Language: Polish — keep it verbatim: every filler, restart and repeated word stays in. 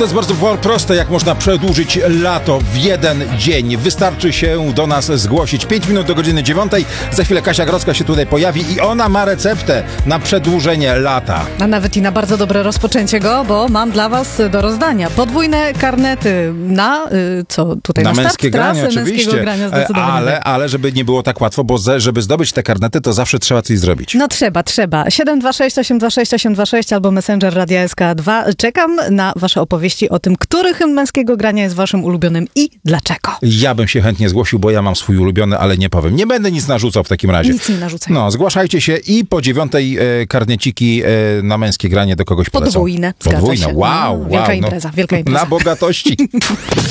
to jest bardzo proste, jak można przedłużyć lato w jeden dzień. Wystarczy się do nas zgłosić. pięć minut do godziny dziewiątej. Za chwilę Kasia Grodzka się tutaj pojawi i ona ma receptę na przedłużenie lata. A nawet i na bardzo dobre rozpoczęcie go, bo mam dla was do rozdania podwójne karnety na, y, co tutaj, Na, na męskie start granie, trasy oczywiście. męskiego grania zdecydowanie. Ale, ale żeby nie było tak łatwo, bo ze, żeby zdobyć te karnety, to zawsze trzeba coś zrobić. No trzeba, trzeba. siedem dwa sześć, osiem dwa sześć, osiem dwa sześć albo Messenger Radia S K dwa. Czekam na wasze opowieści o tym, który hymn męskiego grania jest waszym ulubionym i dlaczego. Ja bym się chętnie zgłosił, bo ja mam swój ulubiony, ale nie powiem. Nie będę nic narzucał w takim razie. Nic nie narzucaj. No, zgłaszajcie się i po dziewiątej e, karneciki e, na męskie granie do kogoś polecą. Podwójne, zgadza Podwójne, się. wow, No, wow. wielka no. impreza, wielka impreza. Na bogatości.